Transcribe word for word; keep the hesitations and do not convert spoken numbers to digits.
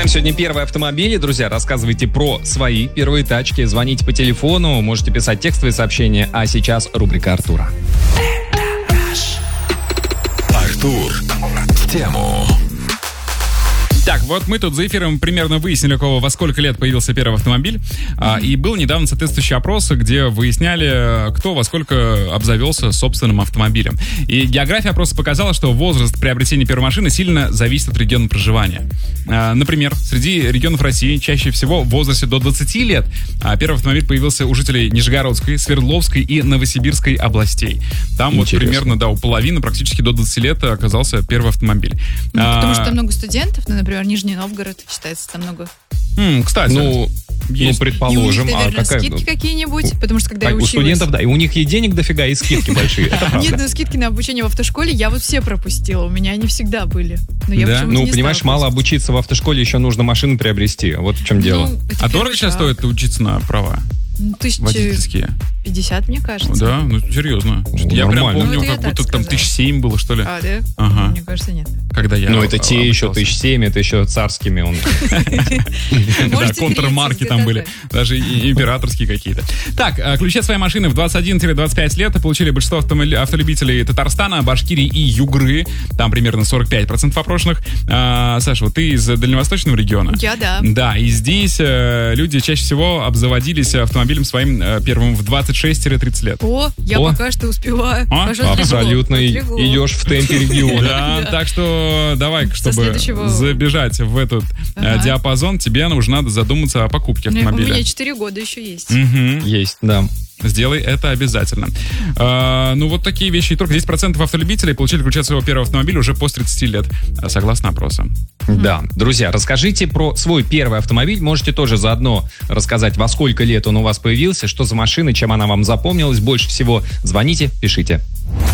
Разбираем сегодня первые автомобили. Друзья, рассказывайте про свои первые тачки. Звоните по телефону, можете писать текстовые сообщения. А сейчас рубрика Артура. Артур в тему. Так, вот мы тут за эфиром примерно выяснили, у кого во сколько лет появился первый автомобиль. Mm-hmm. А, и был недавно соответствующий опрос, где выясняли, кто во сколько обзавелся собственным автомобилем. И география опроса показала, что возраст приобретения первой машины сильно зависит от региона проживания. А, например, среди регионов России чаще всего в возрасте до двадцати лет а первый автомобиль появился у жителей Нижегородской, Свердловской и Новосибирской областей. Там вот примерно, да, у половины, практически до двадцати лет оказался первый автомобиль. Ну, а, потому что там много студентов, ну, например, Нижний Новгород считается там много. М, кстати, Ну, есть. ну, предположим. И у них, наверное, а какая... скидки какие-нибудь, потому что когда Так, я у училась... студентов, да, и у них и денег дофига, и скидки большие. Это правда. Нет, ну скидки на обучение в автошколе я вот все пропустила. У меня они всегда были. Но я Да? почему-то Ну, не понимаешь, стала мало пустить. обучиться в автошколе, еще нужно машину приобрести. Вот в чем дело. Ну, это А первый дорого сейчас шаг. стоит учиться на права Ну, тысяча водительские? пятьдесят, мне кажется. Да? Ну, серьезно. Что-то я прям нормально. помню, Ну, это я как так будто там сказала. тысяч семь было, что ли. А, да? Ага. Мне кажется, нет. Когда я Ну, это те еще обучался. тысяч семь, это еще царскими он. Да, Можете контрмарки тридцать там были. где-то Даже и императорские какие-то. Так, а, ключи от своей машины в двадцать один - двадцать пять лет получили большинство автомобиль- автолюбителей Татарстана, Башкирии и Югры. Там примерно сорок пять процентов опрошенных. А, Саша, вот ты из дальневосточного региона? Я, да. Да, и здесь э, люди чаще всего обзаводились автомобилем своим э, первым в двадцать шесть - тридцать лет. О, я О. пока что успеваю. А? Аж отлегло, Абсолютно отлегло. идешь в темпе региона. Да, Да. так что давай, чтобы следующего- забежать в этот э, Ага. диапазон, тебе нужно задуматься о покупке У меня- У автомобиля. меня четыре года еще есть. Мгм. Есть, да. Сделай это обязательно. А, ну, вот такие вещи. И только десять процентов автолюбителей получили ключи от своего первого автомобиля уже после тридцати лет, согласно опросу. Да, друзья, расскажите про свой первый автомобиль. Можете тоже заодно рассказать, во сколько лет он у вас появился, что за машина, чем она вам запомнилась больше всего. Звоните, пишите.